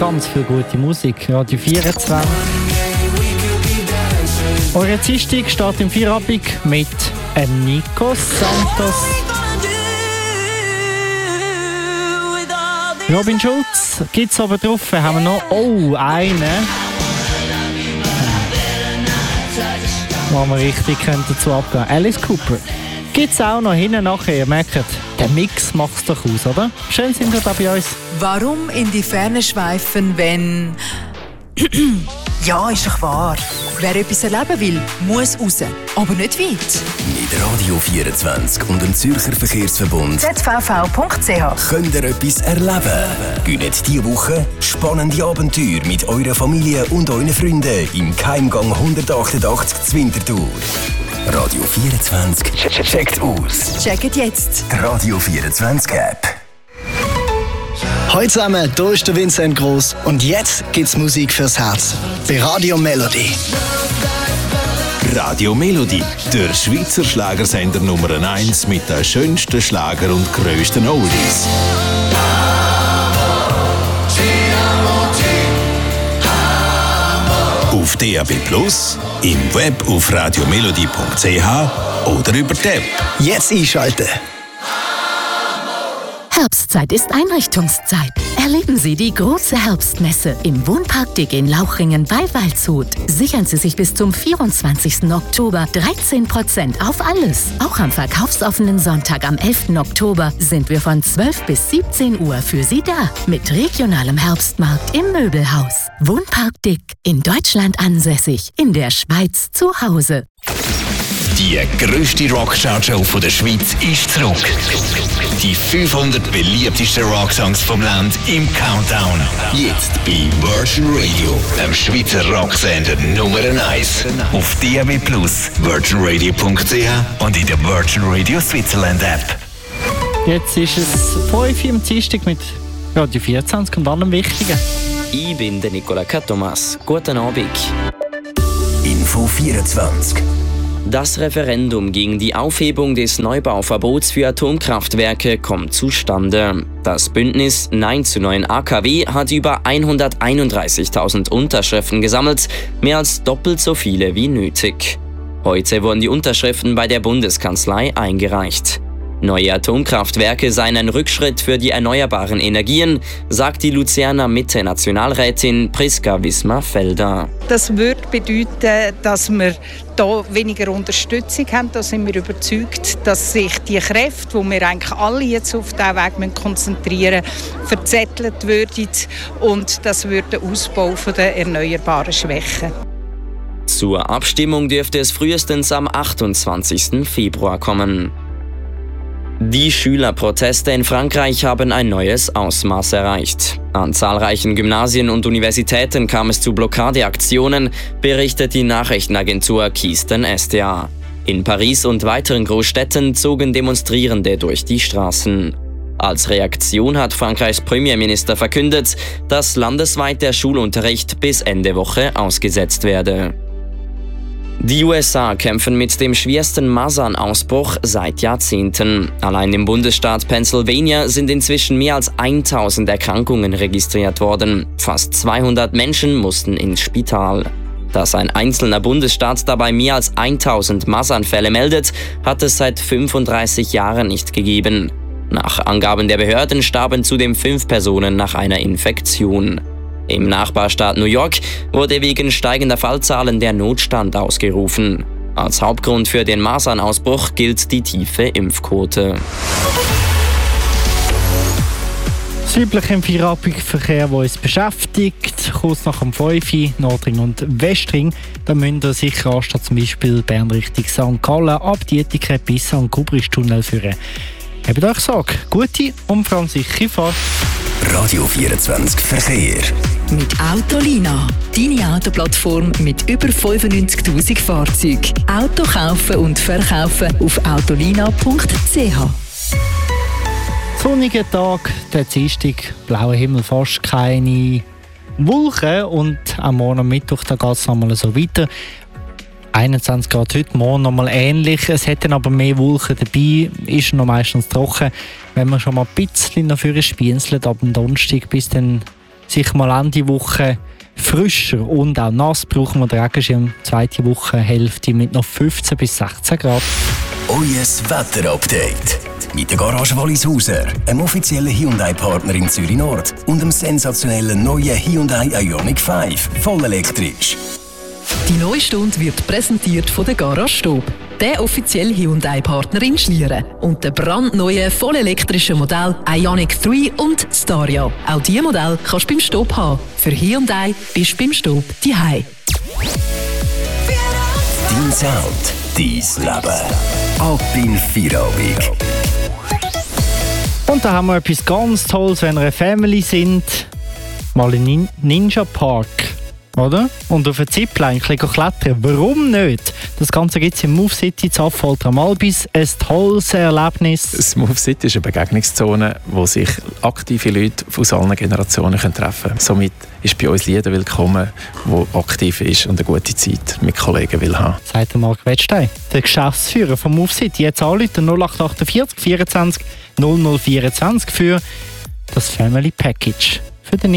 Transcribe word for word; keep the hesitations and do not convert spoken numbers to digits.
ganz viel gute Musik. Radio vierundzwanzig. Eure Dienstag steht im Feierabend mit Nico Santos. Robin Schulz gibt's aber drauf. Haben wir noch oh, einen. Wo wir richtig dazu abgehen. Alice Cooper. Gibt's auch noch hinten nachher. Ihr merkt, der Mix macht's doch aus, oder? Schön sind ihr da bei uns. Warum in die Ferne schweifen, wenn... Ja, ist doch wahr. Wer etwas erleben will, muss raus. Aber nicht weit. Mit Radio vierundzwanzig und dem Zürcher Verkehrsverbund z v v punkt c h könnt ihr etwas erleben. Gönnt diese Woche spannende Abenteuer mit eurer Familie und euren Freunden im Keimgang hundertachtundachtzig zu Winterthur. Radio vierundzwanzig checkt aus. Checkt jetzt die Radio vierundzwanzig App. Hallo zusammen, hier ist der Vincent Gross und jetzt gibt's Musik fürs Herz. Bei Radio Melody. Radio Melody, der Schweizer Schlagersender Nummer eins mit den schönsten Schlager und grössten Oldies. Auf D A B plus, im Web auf radiomelody punkt c h oder über die App. Jetzt einschalten. Herbstzeit ist Einrichtungszeit. Erleben Sie die große Herbstmesse im Wohnpark Dick in Lauchringen bei Waldshut. Sichern Sie sich bis zum vierundzwanzigsten Oktober dreizehn Prozent auf alles. Auch am verkaufsoffenen Sonntag am elften Oktober sind wir von zwölf bis siebzehn Uhr für Sie da. Mit regionalem Herbstmarkt im Möbelhaus. Wohnpark Dick, in Deutschland ansässig, in der Schweiz zu Hause. Die grösste Rockshow der Schweiz ist zurück. Die fünfhundert beliebtesten Rocksongs vom Land im Countdown. Jetzt bei Virgin Radio, dem Schweizer Rocksender Nummer eins. Auf D A B plus, virgin radio punkt c h und in der Virgin Radio Switzerland App. Jetzt ist es fünf Uhr am Dienstag mit Radio vierundzwanzig und allem Wichtigen. Ich bin der Nicola Kattomas. Guten Abend. Info vierundzwanzig. Das Referendum gegen die Aufhebung des Neubauverbots für Atomkraftwerke kommt zustande. Das Bündnis Nein zu neuen A K W hat über hunderteinunddreißigtausend Unterschriften gesammelt, mehr als doppelt so viele wie nötig. Heute wurden die Unterschriften bei der Bundeskanzlei eingereicht. Neue Atomkraftwerke seien ein Rückschritt für die erneuerbaren Energien, sagt die Luzerner Mitte-Nationalrätin Priska Wismar-Felder. Das würde bedeuten, dass wir da weniger Unterstützung haben. Da sind wir überzeugt, dass sich die Kräfte, die wir eigentlich alle jetzt auf diesen Weg konzentrieren müssen, verzettelt würden und das würde den Ausbau der Erneuerbaren schwächen. Zur Abstimmung dürfte es frühestens am achtundzwanzigsten Februar kommen. Die Schülerproteste in Frankreich haben ein neues Ausmaß erreicht. An zahlreichen Gymnasien und Universitäten kam es zu Blockadeaktionen, berichtet die Nachrichtenagentur Keystone S D A. In Paris und weiteren Großstädten zogen Demonstrierende durch die Straßen. Als Reaktion hat Frankreichs Premierminister verkündet, dass landesweit der Schulunterricht bis Ende Woche ausgesetzt werde. Die U S A kämpfen mit dem schwersten Masernausbruch seit Jahrzehnten. Allein im Bundesstaat Pennsylvania sind inzwischen mehr als tausend Erkrankungen registriert worden. Fast zweihundert Menschen mussten ins Spital. Dass ein einzelner Bundesstaat dabei mehr als tausend Masernfälle meldet, hat es seit fünfunddreißig Jahren nicht gegeben. Nach Angaben der Behörden starben zudem fünf Personen nach einer Infektion. Im Nachbarstaat New York wurde wegen steigender Fallzahlen der Notstand ausgerufen. Als Hauptgrund für den Masernausbruch gilt die tiefe Impfquote. Das übliche im Feierabendverkehr, das uns beschäftigt, kurz nach dem fünf Uhr, Nordring und Westring, da müsst ihr sicher anstatt zum Beispiel Bern Richtung Sankt Gallen ab Dietike bis an den Kubristunnel führen. Habt euch Sorge, gute und vor allem sichere Fahrt. Radio vierundzwanzig Verkehr. Mit Autolina. Deine Autoplattform mit über fünfundneunzigtausend Fahrzeugen. Auto kaufen und verkaufen auf autolina punkt c h. Sonniger Tag, der Dienstag, blauer Himmel, fast keine Wolken und am Morgen am Mittwoch geht es nochmal so weiter. einundzwanzig Grad heute, morgen nochmal ähnlich. Es hat dann aber mehr Wolken dabei, ist noch meistens trocken. Wenn man schon mal ein bisschen nach vorne spienzelt, ab dem Donnerstag bis dann sich mal Ende Woche frischer und auch nass brauchen wir den Regenschirm zweite Wochenhälfte mit noch fünfzehn bis sechzehn Grad. Euer Wetterupdate mit der Garage Wallishauser, einem offiziellen Hyundai-Partner in Zürich Nord und dem sensationellen neuen Hyundai Ioniq fünf, voll elektrisch. Die neue Stunde wird präsentiert von der Garage Stob, der offizielle Hyundai-Partner in Schlieren. Und der brandneue, vollelektrische Modell Ioniq drei und Staria. Auch diese Modell kannst du beim Stob haben. Für Hyundai bist du beim Stob daheim. Dein Sound, dein Leben. Ab in Feierabend. Und da haben wir etwas ganz Tolles, wenn wir eine Family sind. Mal in Nin- Ninja Park. Oder? Und auf eine Zipline klettern. Warum nicht? Das Ganze gibt es im Move City zu Affolter am Albis. Ein tolles Erlebnis. Das Move City ist eine Begegnungszone, wo sich aktive Leute aus allen Generationen treffen können. Somit ist bei uns jeder willkommen, der aktiv ist und eine gute Zeit mit Kollegen will haben. Sagt Marc Wettstein, der Geschäftsführer vom Move City. Jetzt anrufen null acht achtundvierzig vierundzwanzig null null vierundzwanzig für das Family Package. Für den